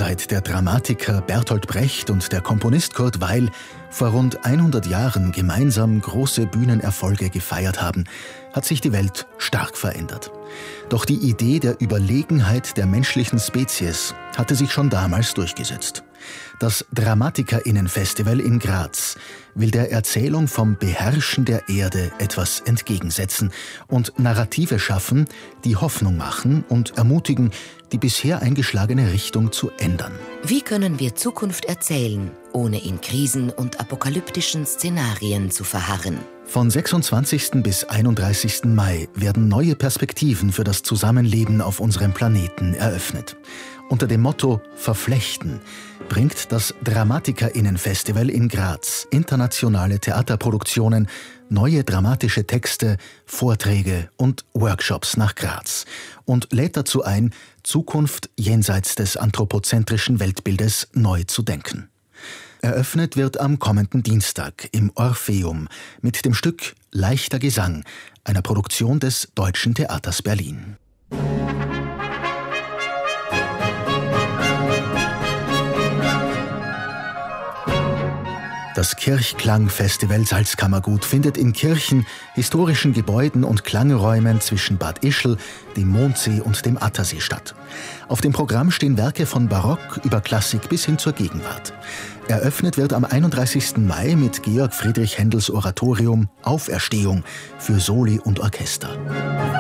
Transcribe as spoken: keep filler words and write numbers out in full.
Seit der Dramatiker Bertolt Brecht und der Komponist Kurt Weill vor rund hundert Jahren gemeinsam große Bühnenerfolge gefeiert haben, hat sich die Welt stark verändert. Doch die Idee der Überlegenheit der menschlichen Spezies hatte sich schon damals durchgesetzt. Das DramatikerInnen-Festival in Graz will der Erzählung vom Beherrschen der Erde etwas entgegensetzen und Narrative schaffen, die Hoffnung machen und ermutigen, die bisher eingeschlagene Richtung zu ändern. Wie können wir Zukunft erzählen, ohne in Krisen und apokalyptischen Szenarien zu verharren? Von sechsundzwanzigsten bis einunddreißigsten Mai werden neue Perspektiven für das Zusammenleben auf unserem Planeten eröffnet. Unter dem Motto »Verflechten« bringt das DramatikerInnen-Festival in Graz internationale Theaterproduktionen, neue dramatische Texte, Vorträge und Workshops nach Graz und lädt dazu ein, Zukunft jenseits des anthropozentrischen Weltbildes neu zu denken. Eröffnet wird am kommenden Dienstag im Orpheum mit dem Stück »Leichter Gesang«, einer Produktion des Deutschen Theaters Berlin. Das Kirchklang-Festival Salzkammergut findet in Kirchen, historischen Gebäuden und Klangräumen zwischen Bad Ischl, dem Mondsee und dem Attersee statt. Auf dem Programm stehen Werke von Barock über Klassik bis hin zur Gegenwart. Eröffnet wird am einunddreißigsten Mai mit Georg Friedrich Händels Oratorium »Auferstehung« für Soli und Orchester.